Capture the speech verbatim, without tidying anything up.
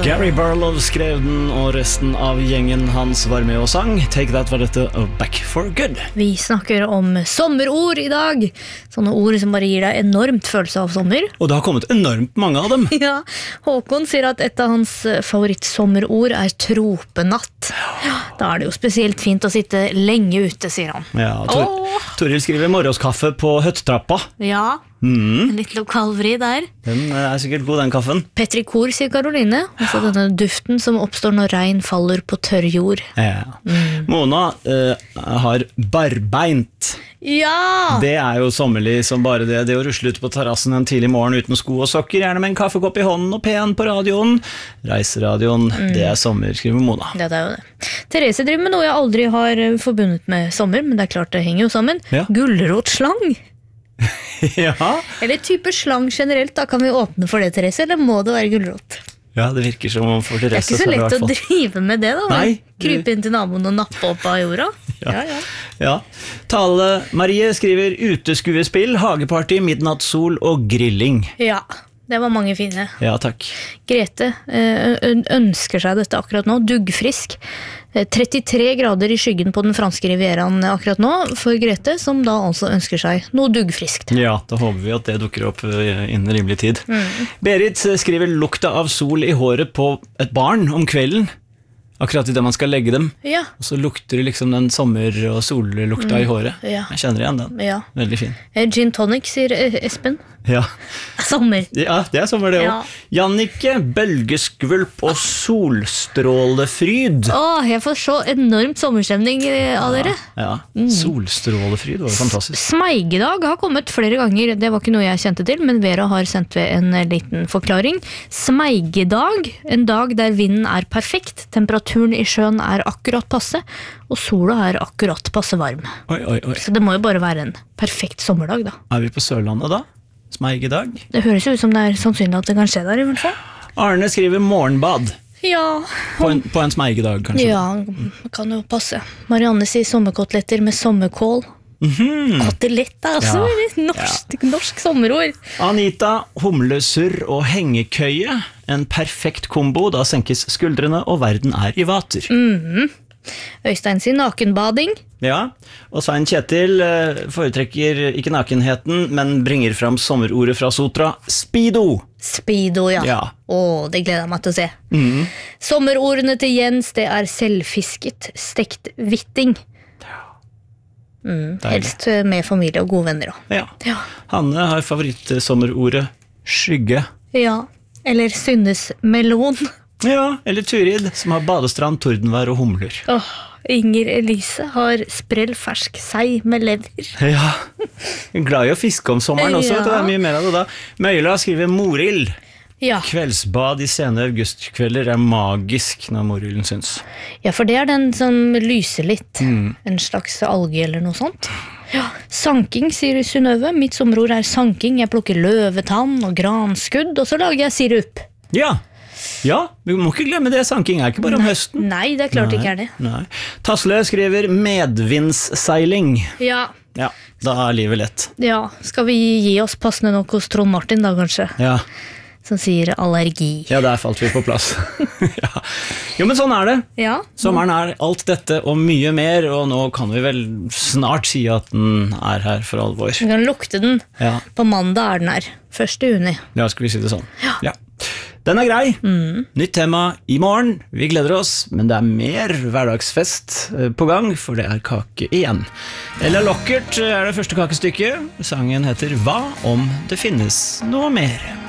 Gary Barlow skrev den, og resten av gjengen hans var med og sang. Take That var dette, og Back for Good. Vi snakker om sommerord i dag. Sånne ord som bare gir deg enormt følelse av sommer. Og det har kommet enormt mange av dem. Ja, Håkon sier at et av hans favorittsommerord er tropenatt. Ja, da er det jo spesielt fint å sitte lenge ute, sier han. Ja, Tor Åh. Toril skriver morgenskaffe på høttrappa. Ja, Mm. en litt lokalvri der. Den er sikkert god, den kaffen. Petri Kor, sier Karoline. Altså denne duften som oppstår når regn faller på tørr jord. Ja. Mm. Mona eh, har barbeint. Ja! Det er jo sommerlig som bare det. Det å rusle ut på terrassen en tidlig morgen uten sko og sokker, gjerne med en kaffekopp i hånden og pen på radioen. Reiseradioen, mm. det er sommer, skriver Mona. Ja, det er jo det. Therese driver med noe jeg aldri har forbundet med sommer, men det er klart det henger jo sammen. Ja. Gulrotslang. Ja. Eller type slang generelt, da kan vi åpne for det, Therese, eller må det være gulrot? Ja, det virker som om for Det er Therese ikke så lett å drive med det da. Nei, du- Krype inn til naboen og nappe opp av jorda. Ja. Ja, ja. Ja. Tale Marie skriver uteskuespill, hageparty, midnattssol og grilling. Ja, det var mange fine. Ja, takk. Grete øh, ønsker seg dette akkurat nå, duggfrisk. trettitre grader i skyggen på den franske rivieraen akkurat nå for Grete, som da altså ønsker seg noe duggfriskt. Ja, da håper vi at det dukker opp eh, innen rimelig tid. Mm. Berit skriver lukta av sol i håret på et barn om kvelden. Akkurat i det man skal legge dem. Ja, Og så lukter det liksom den sommer- og sollukta i håret. ja. Jeg kjenner igjen den. ja. Veldig fin. Eh, Gin tonic, sier eh, Espen. Ja. Sommer. Ja, det er sommer det Ja. også. Jannicke, bølgeskvulp og solstrålefryd. Åh, jeg får så enormt sommerstemning eh, av dere. Ja, solstrålefryd var jo fantastisk. Smeigedag har kommet flere ganger, det var ikke noe jeg kjente til, men Vera har sendt ved en eh, liten forklaring. Smeigedag, en dag der vinden er perfekt, temperaturen i sjøen er akkurat passe, og sola er akkurat passe varm. Oi, oi, oi. Så det må jo bare være en perfekt sommerdag da. Er vi på Sørlandet da? Smeigedag? Det høres jo ut som det er sannsynlig at det kan skje der i hvert fall. Arne skriver morgenbad. Ja, På en, på en smeigedag, kanskje? ja, det kan jo passe. Marianne sier sommerkoteletter med sommerkål. Mhm. Kotelett er også Ja. et norsk, norsk sommerord. Anita, humlesurr og hengekøye. En perfekt kombo, da senkes skuldrene og verden er i vater. Øystein sier nakenbading. Ja, og Svein Kjetil eh, foretrekker ikke nakenheten, men bringer fram sommerordet fra Sotra, speedo. Speedo, ja. Ja. Åh, det gleder jeg meg til å se. Sommerordene til Jens, det er selvfisket, stekt hvitting. Mm, Deilig. helst med familie og gode venner. Da. Ja. Ja. Hanne har favorittsommerordet skygge. ja, eller Synnes melon. Ja, eller Turid, som har badestrand, tordenvær og humler. Åh, Inger Elise har sprell fersk sei med lever. Ja, jeg er glad i å fiske om sommeren også, Ja. vet du, det er mye mer av det da. Møyla skriver morild. Ja. Kveldsbad i sene augustkvelder er magisk når morilden syns. ja, for det er den som lyser litt. En slags alge eller noe sånt. Ja. Sanking, sier Synnøve. Mitt sommerord er sanking. Jeg plukker løvetann og granskudd, og så lager jeg sirup. Ja, ja, vi må ikke glemme det, sanking er ikke bare om høsten. Nei, det er klart det ikke er det. Nei. Tasle skriver medvindsseiling. Ja, Ja, da er livet lett. ja. Skal vi gi oss passende nok hos Trond Martin da, kanskje? Ja, Som sier allergi. ja der falt vi på plass. Ja. Jo, men sånn er det. Ja, Sommeren er alt dette og mye mer, og nå kan vi vel snart si at den er her for alvor. vi kan lukte den. Ja, På mandag er den her. første juni. ja skal vi si det sånn. Ja. Den er grei. Nytt tema i morgen. Vi gleder oss, men det er mer hverdagsfest eh, på gang, for det er kake igjen. Ella Lockert er det første kakestykket. Sangen heter Hva om det finnes noe mer?